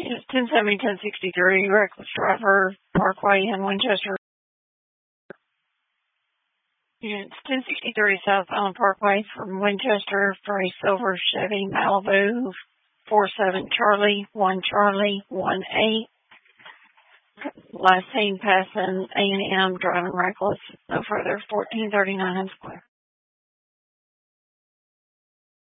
Units 1070, 1063, reckless driver, Parkway in Winchester. Units 1063 South Island Parkway from Winchester for a silver Chevy Malibu 47 Charlie 1 Charlie 1 8. Last seen passing A&M driving reckless. No further. 1439 Square.